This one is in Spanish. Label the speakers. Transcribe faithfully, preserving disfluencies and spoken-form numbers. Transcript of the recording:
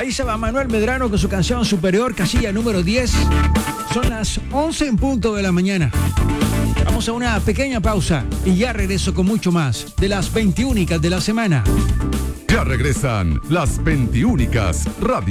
Speaker 1: Ahí se va Manuel Medrano con su canción Superior, casilla número diez. Son las once en punto de la mañana. Vamos a una pequeña pausa y ya regreso con mucho más de las veintiúnicas de la semana.
Speaker 2: Ya regresan las veintiúnicas Radio.